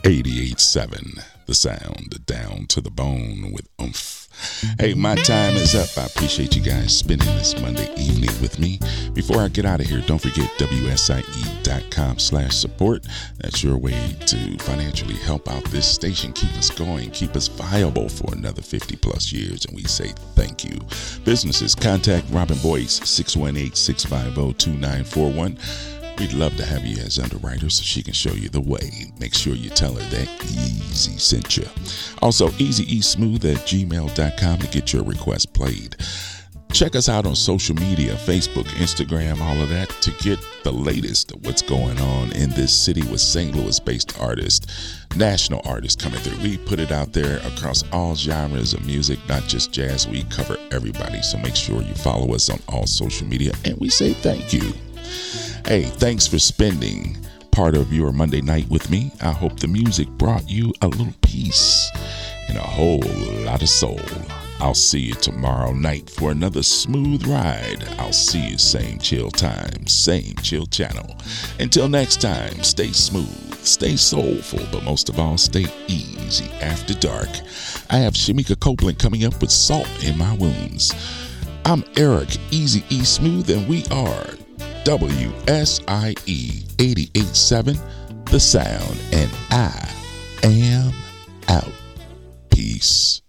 88.7, the sound down to the bone with oomph. Hey, my time is up. I appreciate you guys spending this Monday evening with me. Before I get out of here, don't forget WSIE.com/support. That's your way to financially help out this station, keep us going, keep us viable for another 50 plus years. And we say thank you. Businesses, contact Robin Boyce, 618-650-2941. We'd love to have you as underwriter so she can show you the way. Make sure you tell her that Easy sent you. Also, easyeasmooth@gmail.com to get your request played. Check us out on social media, Facebook, Instagram, all of that, to get the latest of what's going on in this city with St. Louis-based artists, national artists coming through. We put it out there across all genres of music, not just jazz. We cover everybody, so make sure you follow us on all social media, and we say thank you. Hey, thanks for spending part of your Monday night with me. I hope the music brought you a little peace and a whole lot of soul. I'll see you tomorrow night for another smooth ride. I'll see you same chill time, same chill channel. Until next time, stay smooth, stay soulful, but most of all, stay easy after dark. I have Shamika Copeland coming up with Salt in My Wounds. I'm Eric, Easy E Smooth, and we are WSIE 88.7, The Sound, and I am out. Peace.